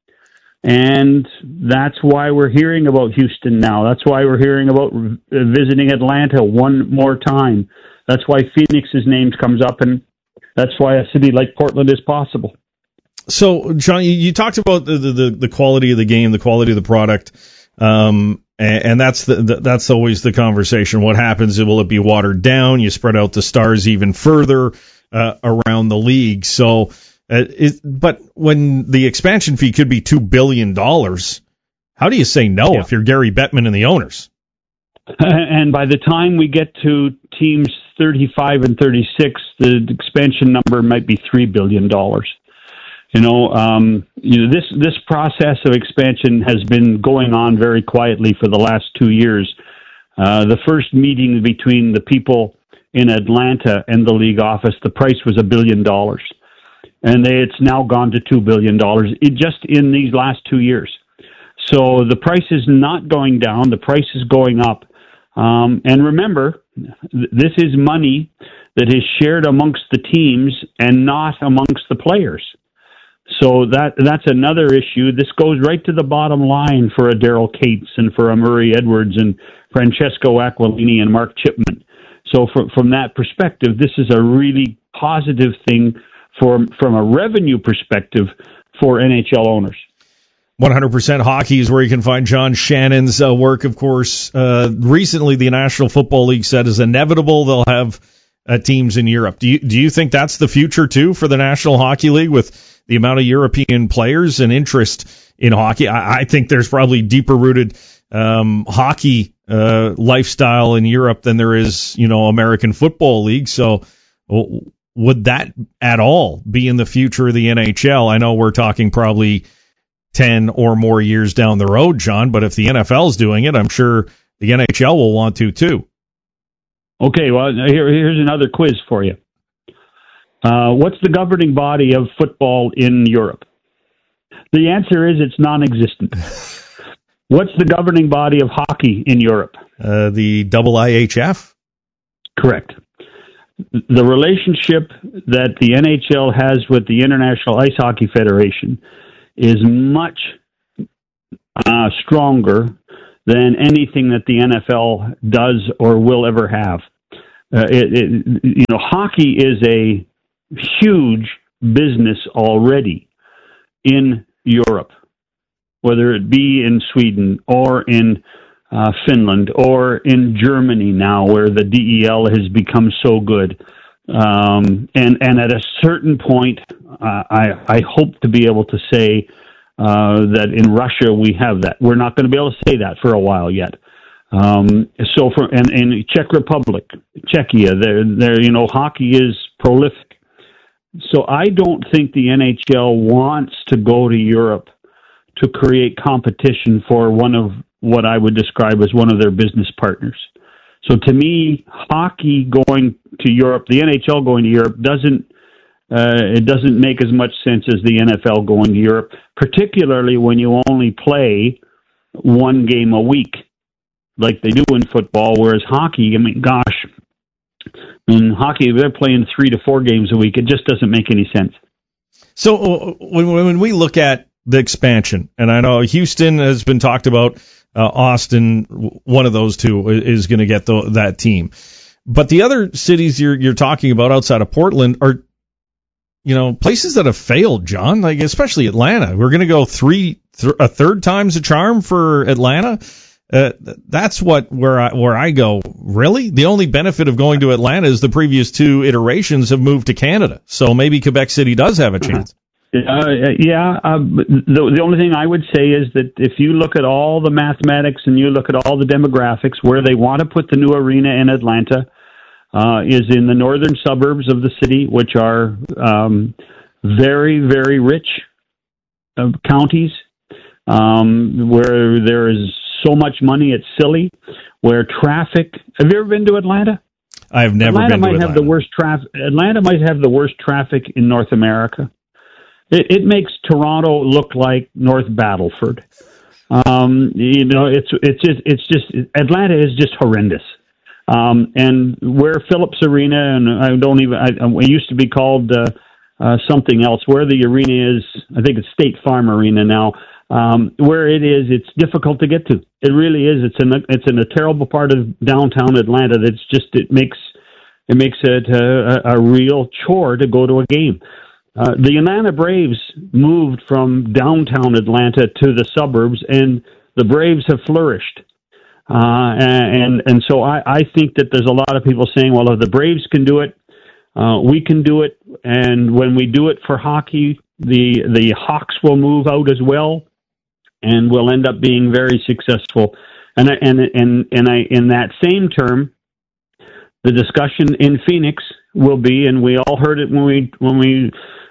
Speaker 8: And that's why we're hearing about Houston now. That's why we're hearing about visiting Atlanta one more time. That's why Phoenix's name comes up, and that's why a city like Portland is possible.
Speaker 7: So, John, you, you talked about the, the the quality of the game, the quality of the product, um, and, and that's the, the that's always the conversation. What happens? Will it be watered down? You spread out the stars even further uh, around the league. So. Uh, it, but when the expansion fee could be two billion dollars, how do you say no yeah. if you're Gary Bettman and the owners?
Speaker 8: And by the time we get to teams thirty-five and thirty-six, the expansion number might be three billion dollars. You know, um, you know, this this process of expansion has been going on very quietly for the last two years. Uh, the first meeting between the people in Atlanta and the league office, the price was a billion dollars. And they, it's now gone to two billion dollars it, just in these last two years. So the price is not going down. The price is going up. Um, and remember, th- this is money that is shared amongst the teams and not amongst the players. So that that's another issue. This goes right to the bottom line for a Daryl Cates and for a Murray Edwards and Francesco Aquilini and Mark Chipman. So for, from that perspective, this is a really positive thing For, from a revenue perspective for N H L owners.
Speaker 7: one hundred percent Hockey is where you can find John Shannon's uh, work, of course. Uh, recently, the National Football League said is inevitable they'll have uh, teams in Europe. Do you, do you think that's the future, too, for the National Hockey League with the amount of European players and interest in hockey? I, I think there's probably deeper-rooted um, hockey uh, lifestyle in Europe than there is, you know, American Football League. So w- would that at all be in the future of the N H L? I know we're talking probably ten or more years down the road, John, but if the N F L is doing it, I'm sure the N H L will want to too.
Speaker 8: Okay, well, here, here's another quiz for you. Uh, what's the governing body of football in Europe? The answer is it's non-existent. What's the governing body of hockey in Europe?
Speaker 7: Uh, the double I H F?
Speaker 8: Correct. The relationship that the N H L has with the International Ice Hockey Federation is much uh, stronger than anything that the N F L does or will ever have. Uh, it, it, you know, hockey is a huge business already in Europe, whether it be in Sweden or in uh, Finland or in Germany now, where the D E L has become so good. Um, and, and at a certain point, uh, I, I hope to be able to say uh, that in Russia we have that. We're not going to be able to say that for a while yet. Um, so for and in Czech Republic, Czechia, there, there, you know, hockey is prolific. So I don't think the N H L wants to go to Europe to create competition for one of what I would describe as one of their business partners. So to me, hockey going to Europe, the N H L going to Europe doesn't uh, it doesn't make as much sense as the N F L going to Europe, particularly when you only play one game a week, like they do in football. Whereas hockey, I mean, gosh, in hockey they're playing three to four games a week. It just doesn't make any sense.
Speaker 7: So uh, when when we look at the expansion, and I know Houston has been talked about. Uh, Austin, one of those two, is going to get the, that team. But the other cities you're you're talking about outside of Portland are, you know, places that have failed, John. Like especially Atlanta. We're going to go three, th- a third time's the charm for Atlanta. Uh, that's what where I where I go. Really, the only benefit of going to Atlanta is the previous two iterations have moved to Canada. So maybe Quebec City does have a chance.
Speaker 8: Uh, yeah, uh, the, the only thing I would say is that if you look at all the mathematics and you look at all the demographics, where they want to put the new arena in Atlanta uh, is in the northern suburbs of the city, which are um, very, very rich uh, counties, um, where there is so much money it's silly, where traffic... Have you ever been to Atlanta?
Speaker 7: I've never
Speaker 8: Atlanta
Speaker 7: been to
Speaker 8: might
Speaker 7: Atlanta.
Speaker 8: Have the worst traf- Atlanta might have the worst traffic in North America. It, it makes Toronto look like North Battleford. Um, you know, it's it's just it's just Atlanta is just horrendous. Um, and where Phillips Arena and I don't even I, it used to be called uh, uh, something else. Where the arena is, I think it's State Farm Arena now. Um, where it is, it's difficult to get to. It really is. It's in a, it's in a terrible part of downtown Atlanta. That's just it makes it makes it a, a real chore to go to a game. Uh, the Atlanta Braves moved from downtown Atlanta to the suburbs, and the Braves have flourished. Uh, and and so I, I think that there's a lot of people saying, well, if the Braves can do it, uh, we can do it. And when we do it for hockey, the the Hawks will move out as well, and we'll end up being very successful. And and and and I in that same term, the discussion in Phoenix will be, and we all heard it when we when we.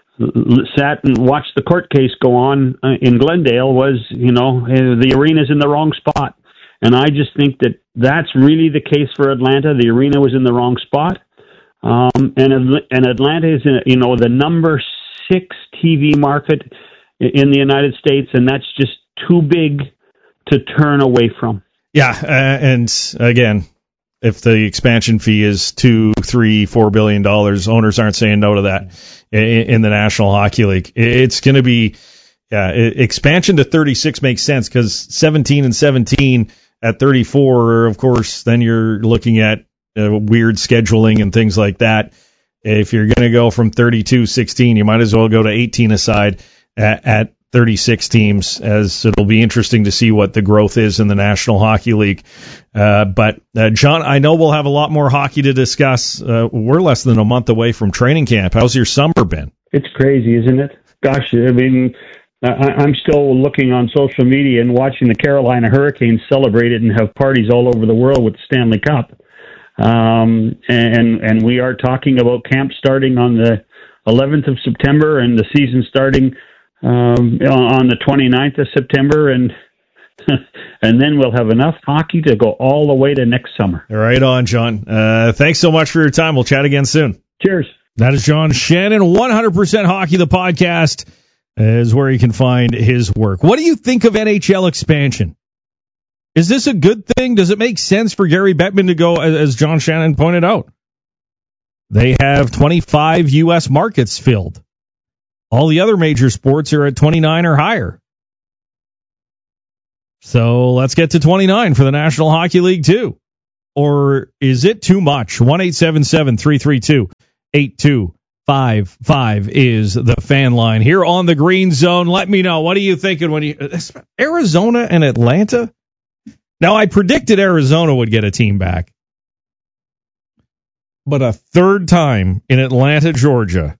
Speaker 8: sat and watched the court case go on uh, in Glendale was, you know, uh, the arena's in the wrong spot. And I just think that that's really the case for Atlanta. The arena was in the wrong spot. Um, and, and Atlanta is, in, you know, the number six T V market in the United States, and that's just too big to turn away from.
Speaker 7: Yeah, uh, and again, if the expansion fee is two, three, four billion dollars, owners aren't saying no to that in, in the National Hockey League. It's going to be, yeah, expansion to thirty-six makes sense because seventeen and seventeen at thirty-four, of course, then you're looking at uh, weird scheduling and things like that. If you're going to go from thirty-two sixteen, you might as well go to eighteen aside at, at thirty-six teams, as it'll be interesting to see what the growth is in the National Hockey League. Uh, but, uh, John, I know we'll have a lot more hockey to discuss. Uh, we're less than a month away from training camp. How's your summer been?
Speaker 8: It's crazy, isn't it? Gosh, I mean, I, I'm still looking on social media and watching the Carolina Hurricanes celebrate it and have parties all over the world with the Stanley Cup. Um, and and we are talking about camp starting on the eleventh of September and the season starting um, on the twenty-ninth of September, and and then we'll have enough hockey to go all the way to next summer.
Speaker 7: Right on, John. Uh, thanks so much for your time. We'll chat again soon.
Speaker 8: Cheers.
Speaker 7: That is John Shannon. one hundred percent Hockey, the podcast, is where you can find his work. What do you think of N H L expansion? Is this a good thing? Does it make sense for Gary Bettman to go, as John Shannon pointed out? They have twenty-five U S markets filled. All the other major sports are at twenty-nine or higher. So let's get to twenty-nine for the National Hockey League, too. Or is it too much? one eight seven seven, three three two, eight two five five is the fan line here on the Green Zone. Let me know. What are you thinking when you Arizona and Atlanta? Now, I predicted Arizona would get a team back. But a third time in Atlanta, Georgia,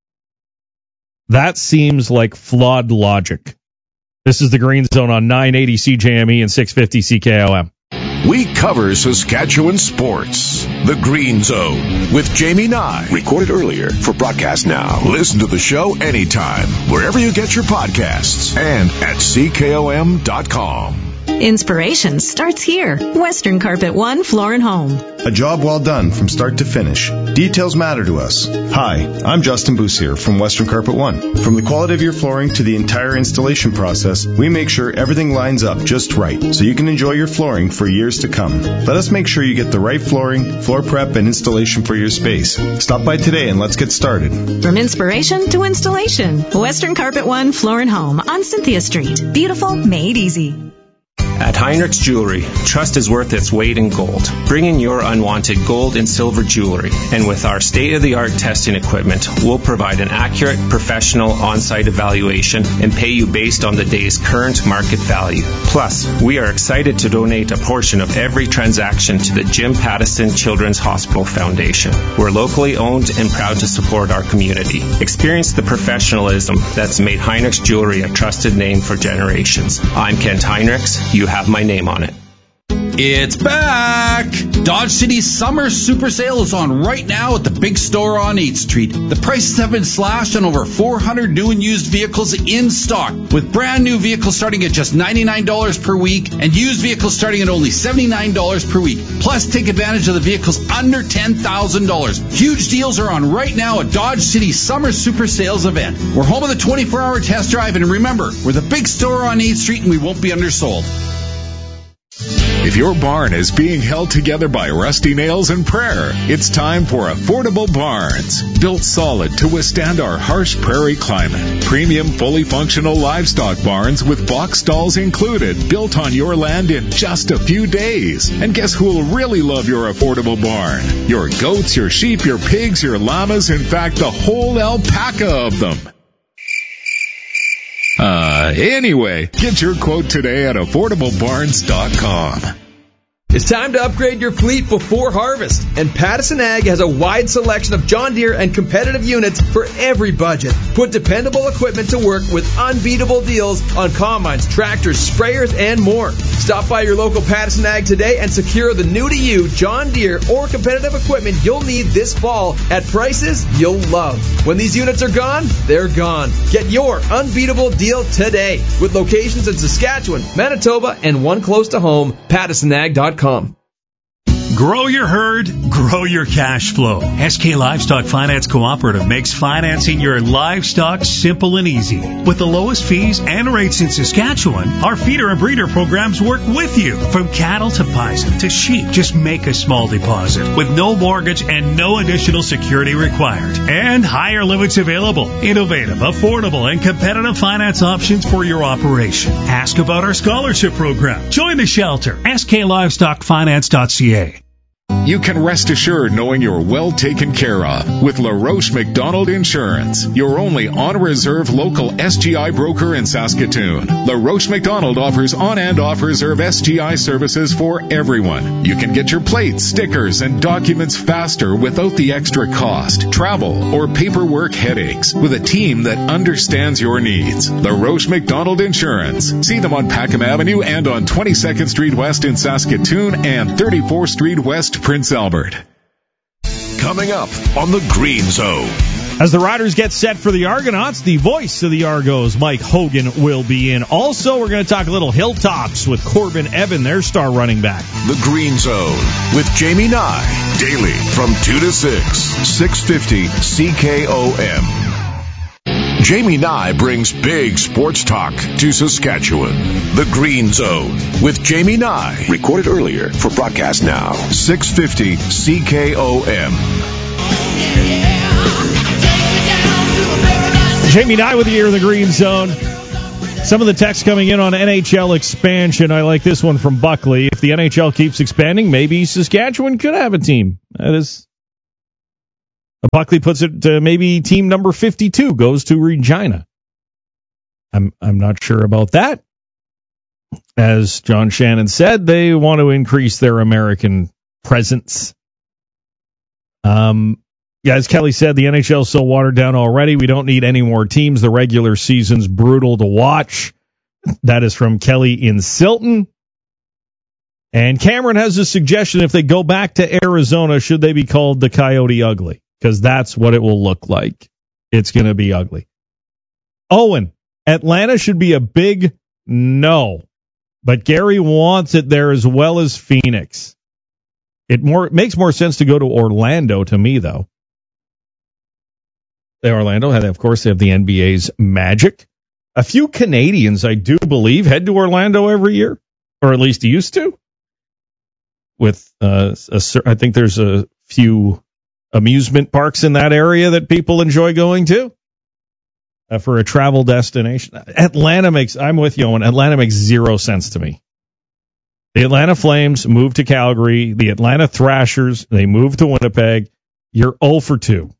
Speaker 7: that seems like flawed logic. This is the Green Zone on nine eighty C J M E and six fifty C K O M.
Speaker 3: We cover Saskatchewan sports. The Green Zone with Jamie Nye. Recorded earlier for broadcast now. Listen to the show anytime, wherever you get your podcasts, and at C K O M dot com.
Speaker 9: Inspiration starts here. Western Carpet One Floor and Home.
Speaker 11: A job well done from start to finish. Details matter to us. Hi, I'm Justin Boussier from Western Carpet One. From the quality of your flooring to the entire installation process, we make sure everything lines up just right so you can enjoy your flooring for years to come. Let us make sure you get the right flooring, floor prep, and installation for your space. Stop by today and let's get started.
Speaker 9: From inspiration to installation. Western Carpet One Floor and Home on Cynthia Street. Beautiful, made easy.
Speaker 13: At Heinrichs Jewelry, trust is worth its weight in gold. Bring in your unwanted gold and silver jewelry, and with our state-of-the-art testing equipment, we'll provide an accurate, professional on-site evaluation and pay you based on the day's current market value. Plus, we are excited to donate a portion of every transaction to the Jim Pattison Children's Hospital Foundation. We're locally owned and proud to support our community. Experience the professionalism that's made Heinrichs Jewelry a trusted name for generations. I'm Kent Heinrichs. You have my name on it.
Speaker 16: It's back! Dodge City's summer super sale is on right now at the big store on eighth Street. The prices have been slashed on over four hundred new and used vehicles in stock, with brand new vehicles starting at just ninety-nine dollars per week and used vehicles starting at only seventy-nine dollars per week. Plus, take advantage of the vehicles under ten thousand dollars. Huge deals are on right now at Dodge City's summer super sales event. We're home of the twenty-four hour test drive, and remember, we're the big store on eighth Street and we won't be undersold.
Speaker 15: If your barn is being held together by rusty nails and prayer, it's time for Affordable Barns. Built solid to withstand our harsh prairie climate. Premium, fully functional livestock barns with box stalls included, built on your land in just a few days. And guess who will really love your affordable barn? Your goats, your sheep, your pigs, your llamas, in fact, the whole alpaca of them. Uh, anyway, get your quote today at affordable barns dot com.
Speaker 17: It's time to upgrade your fleet before harvest, and Pattison Ag has a wide selection of John Deere and competitive units for every budget. Put dependable equipment to work with unbeatable deals on combines, tractors, sprayers, and more. Stop by your local Pattison Ag today and secure the new-to-you John Deere or competitive equipment you'll need this fall at prices you'll love. When these units are gone, they're gone. Get your unbeatable deal today with locations in Saskatchewan, Manitoba, and one close to home, Pattison Ag dot com.
Speaker 22: Grow your herd, grow your cash flow. S K Livestock Finance Cooperative makes financing your livestock simple and easy. With the lowest fees and rates in Saskatchewan, our feeder and breeder programs work with you. From cattle to bison to sheep, just make a small deposit with no mortgage and no additional security required. And higher limits available. Innovative, affordable, and competitive finance options for your operation. Ask about our scholarship program. Join the shelter. S K Livestock Finance dot C A.
Speaker 15: You can rest assured knowing you're well taken care of with LaRoche McDonald Insurance, your only on-reserve local S G I broker in Saskatoon. LaRoche McDonald offers on- and off-reserve S G I services for everyone. You can get your plates, stickers, and documents faster without the extra cost, travel, or paperwork headaches with a team that understands your needs. LaRoche McDonald Insurance. See them on Packham Avenue and on twenty-second Street West in Saskatoon and thirty-fourth Street West, Prince Albert.
Speaker 3: Coming up on the Green Zone.
Speaker 7: As the Riders get set for the Argonauts, the voice of the Argos, Mike Hogan, will be in. Also, we're going to talk a little Hilltops with Corbin Evan, their star running back.
Speaker 3: The Green Zone with Jamie Nye. Daily from two to six. six fifty C K O M. Jamie Nye brings big sports talk to Saskatchewan. The Green Zone with Jamie Nye. Recorded earlier for broadcast now. six fifty C K O M.
Speaker 7: Jamie Nye with you here in the Green Zone. Some of the text coming in on N H L expansion. I like this one from Buckley. If the N H L keeps expanding, maybe Saskatchewan could have a team. That is... Buckley puts it uh, maybe team number fifty-two goes to Regina. I'm I'm not sure about that. As John Shannon said, they want to increase their American presence. Um, yeah, as Kelly said, the N H L is so watered down already. We don't need any more teams. The regular season's brutal to watch. That is from Kelly in Silton. And Cameron has a suggestion: if they go back to Arizona, should they be called the Coyote Ugly? Because that's what it will look like. It's going to be ugly. Owen, Atlanta should be a big no. But Gary wants it there as well as Phoenix. It more it makes more sense to go to Orlando to me, though. The Orlando, of course, they have the N B A's Magic. A few Canadians, I do believe, head to Orlando every year. Or at least used to. With, uh, a, I think there's a few amusement parks in that area that people enjoy going to uh, for a travel destination. Atlanta makes, I'm with you, Owen, Atlanta makes zero sense to me. The Atlanta Flames moved to Calgary. The Atlanta Thrashers, they moved to Winnipeg. You're oh for two.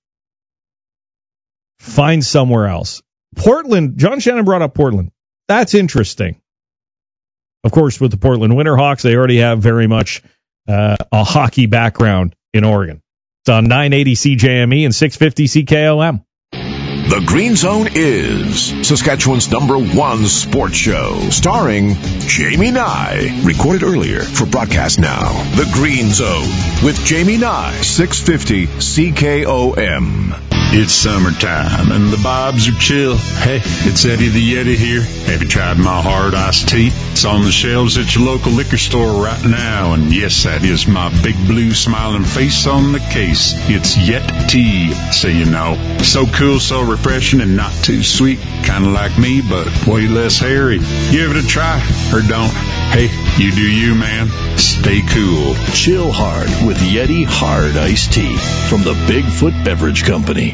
Speaker 7: Find somewhere else. Portland, John Shannon brought up Portland. That's interesting. Of course, with the Portland Winterhawks, they already have very much uh, a hockey background in Oregon. It's on nine eighty C J M E and six fifty C K O M.
Speaker 3: The Green Zone is Saskatchewan's number one sports show, starring Jamie Nye. Recorded earlier for broadcast now. The Green Zone with Jamie Nye, six fifty C K O M.
Speaker 5: It's summertime and the bobs are chill. Hey, it's Eddie the Yeti here. Have you tried my hard iced tea? It's on the shelves at your local liquor store right now. And yes, that is my big blue smiling face on the case. It's Yet Tea, so you know. So cool, so refreshing, and not too sweet. Kind of like me, but way less hairy. Give it a try, or don't. Hey, you do you, man. Stay cool.
Speaker 6: Chill hard with Yeti Hard Iced Tea from the Bigfoot Beverage Company.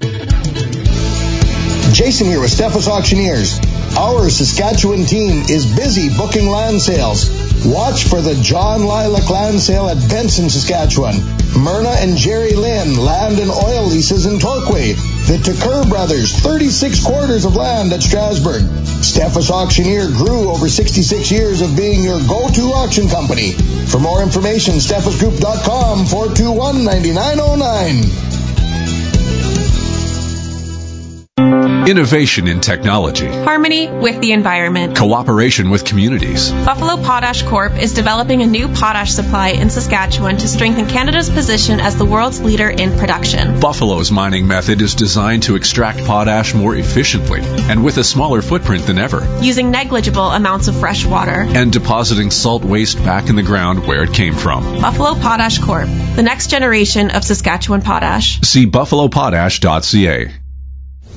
Speaker 14: Jason here with Steffes Auctioneers. Our Saskatchewan team is busy booking land sales. Watch for the John Lilac Land Sale at Benson, Saskatchewan. Myrna and Jerry Lynn Land and Oil Leases in Torquay. The Tucker Brothers, thirty-six quarters of land at Strasbourg. Steffes Auctioneer grew over sixty-six years of being your go-to auction company. For more information, steffes group dot com, four two one, nine nine zero nine.
Speaker 18: Innovation in technology.
Speaker 19: Harmony with the environment.
Speaker 18: Cooperation with communities.
Speaker 19: Buffalo Potash Corp is developing a new potash supply in Saskatchewan to strengthen Canada's position as the world's leader in production.
Speaker 18: Buffalo's mining method is designed to extract potash more efficiently and with a smaller footprint than ever.
Speaker 19: Using negligible amounts of fresh water.
Speaker 18: And depositing salt waste back in the ground where it came from.
Speaker 19: Buffalo Potash Corp, the next generation of Saskatchewan potash.
Speaker 18: See buffalo potash dot c a.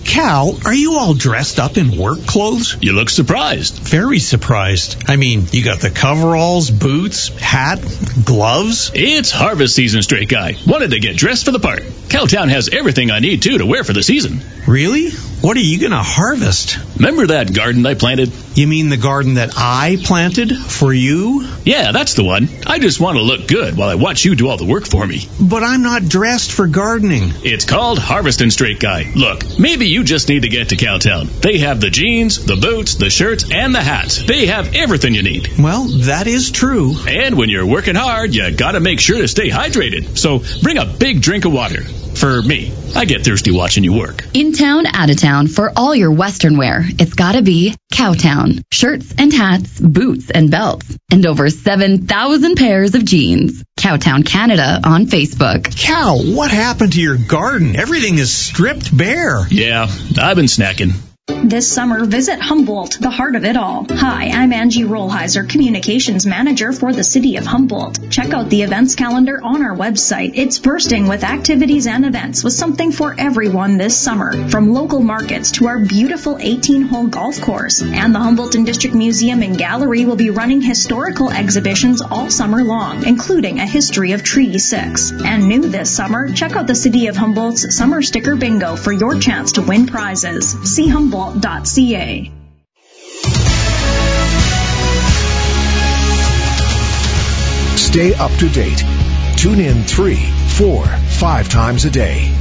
Speaker 1: Cal, are you all dressed up in work clothes?
Speaker 10: You look surprised.
Speaker 1: Very surprised. I mean, you got the coveralls, boots, hat, gloves.
Speaker 10: It's harvest season, straight guy. Wanted to get dressed for the part. Cowtown has everything I need, too, to wear for the season.
Speaker 1: Really? What are you going to harvest?
Speaker 10: Remember that garden I planted?
Speaker 1: You mean the garden that I planted for you?
Speaker 10: Yeah, that's the one. I just want to look good while I watch you do all the work for me.
Speaker 1: But I'm not dressed for gardening.
Speaker 10: It's called harvesting, straight guy. Look, maybe you just need to get to Cowtown. They have the jeans, the boots, the shirts, and the hats. They have everything you need.
Speaker 1: Well, that is true.
Speaker 10: And when you're working hard, you gotta make sure to stay hydrated. So bring a big drink of water. For me, I get thirsty watching you work.
Speaker 20: In town, out of town, for all your Western wear, it's gotta be Cowtown. Shirts and hats, boots and belts, and over seven thousand pairs of jeans. Cowtown Canada on Facebook.
Speaker 1: Cal, what happened to your garden? Everything is stripped bare.
Speaker 10: Yeah, I've been snacking.
Speaker 21: This summer, visit Humboldt, the heart of it all. Hi, I'm Angie Rollheiser, Communications Manager for the City of Humboldt. Check out the events calendar on our website. It's bursting with activities and events with something for everyone this summer. From local markets to our beautiful eighteen-hole golf course. And the Humboldton District Museum and Gallery will be running historical exhibitions all summer long, including a history of Treaty six. And new this summer, check out the City of Humboldt's Summer Sticker Bingo for your chance to win prizes. See Humboldt dot c a.
Speaker 3: Stay up to date. Tune in three, four, five times a day.